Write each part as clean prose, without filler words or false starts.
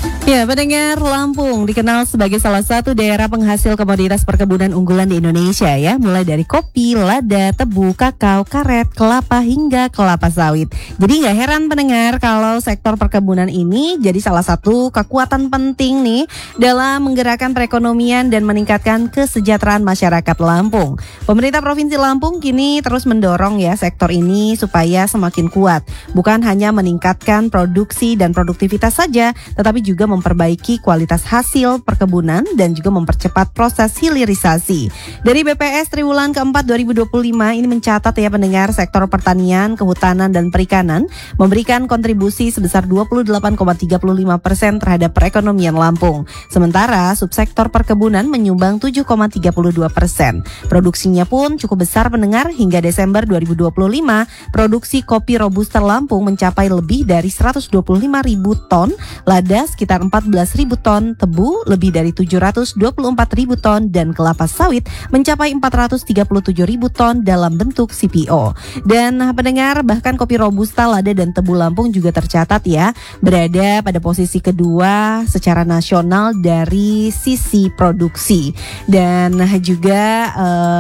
Ya, pendengar, Lampung dikenal sebagai salah satu daerah penghasil komoditas perkebunan unggulan di Indonesia ya. Mulai dari kopi, lada, tebu, kakao, karet, kelapa hingga kelapa sawit. Jadi gak heran pendengar kalau sektor perkebunan ini jadi salah satu kekuatan penting nih dalam menggerakkan perekonomian dan meningkatkan kesejahteraan masyarakat Lampung. Pemerintah Provinsi Lampung kini terus mendorong ya sektor ini supaya semakin kuat. Bukan hanya meningkatkan produksi dan produktivitas saja, tetapi juga memperbaiki kualitas hasil perkebunan dan juga mempercepat proses hilirisasi. Dari BPS Triwulan keempat 2025 ini mencatat ya pendengar, sektor pertanian, kehutanan dan perikanan memberikan kontribusi sebesar 28,35% terhadap perekonomian Lampung. Sementara subsektor perkebunan menyumbang 7,32%. Produksinya pun cukup besar pendengar, hingga Desember 2025 produksi kopi Robusta Lampung mencapai lebih dari 125.000 ton, lada sekitar 14.000 ton, tebu lebih dari 724.000 ton, dan kelapa sawit mencapai 437.000 ton dalam bentuk CPO. Dan pendengar, bahkan kopi Robusta, lada, dan tebu Lampung juga tercatat ya berada pada posisi kedua secara nasional dari sisi produksi. Dan juga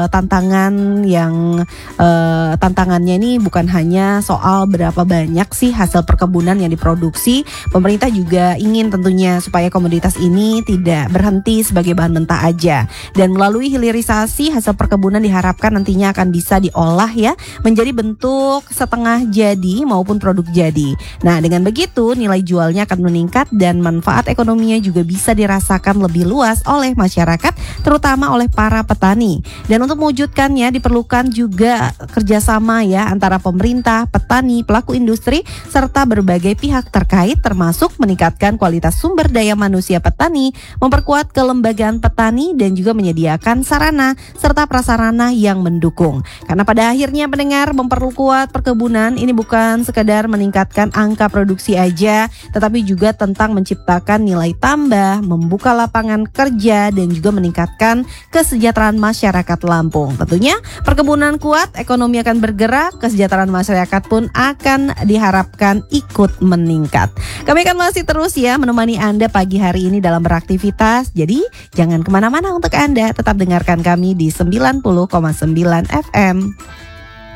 tantangannya ini bukan hanya soal berapa banyak sih hasil perkebunan yang diproduksi. Pemerintah juga ingin tentunya supaya komoditas ini tidak berhenti sebagai bahan mentah aja. Dan melalui hilirisasi, hasil perkebunan diharapkan nantinya akan bisa diolah ya menjadi bentuk setengah jadi maupun produk jadi. Nah, dengan begitu nilai jualnya akan meningkat dan manfaat ekonominya juga bisa dirasakan lebih luas oleh masyarakat, terutama oleh para petani. Dan untuk mewujudkannya diperlukan juga kerjasama ya antara pemerintah, petani, pelaku industri, serta berbagai pihak terkait, termasuk meningkatkan kualitas sumber daya manusia petani, memperkuat kelembagaan petani, dan juga menyediakan sarana serta prasarana yang mendukung. Karena pada akhirnya pendengar, memperkuat perkebunan ini bukan sekadar meningkatkan angka produksi aja, tetapi juga tentang menciptakan nilai tambah, membuka lapangan kerja, dan juga meningkatkan kesejahteraan masyarakat Lampung. Tentunya perkebunan kuat, ekonomi akan bergerak, kesejahteraan masyarakat pun akan diharapkan ikut meningkat. Kami akan masih terus ya menemani Anda pagi hari ini dalam beraktivitas. Jadi jangan kemana-mana untuk Anda, tetap dengarkan kami di 90,9 FM.